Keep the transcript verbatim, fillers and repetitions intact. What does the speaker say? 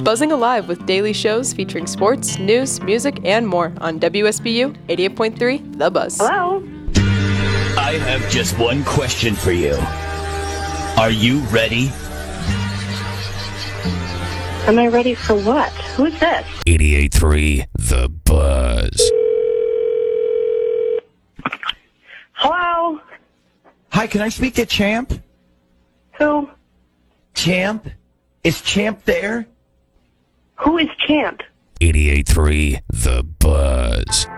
Buzzing Alive with daily shows featuring sports, news, music, and more on W S B U eighty-eight point three The Buzz. Hello? I have just one question for you. Are you ready? Am I ready for what? Who's this? eighty-eight point three The Buzz. Hello? Hi, can I speak to Champ? Who? Champ? Is Champ there? Who is Champ? eighty-eight point three The Buzz.